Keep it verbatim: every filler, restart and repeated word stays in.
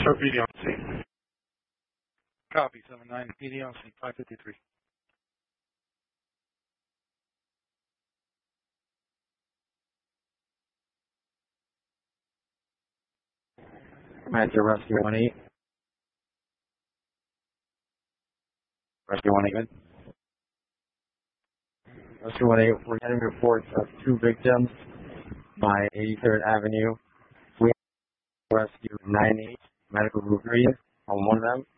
Sir, P D on scene. Copy, seven nine, P D on scene, five fifty-three. Master Rescue one eight. Rescue one eight, good. Rescue one eight, we're getting reports of two victims by eighty-third Avenue. We have rescue nine eight medical group three on one of them.